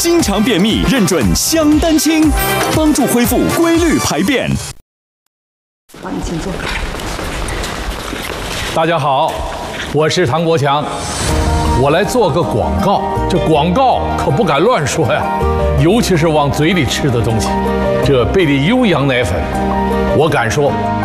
经常便秘认准香丹清，帮助恢复规律排便。 好，你请坐。 大家好，我是唐国强，我来做个广告。这广告可不敢乱说呀，尤其是往嘴里吃的东西。这贝利优羊奶粉，我敢说。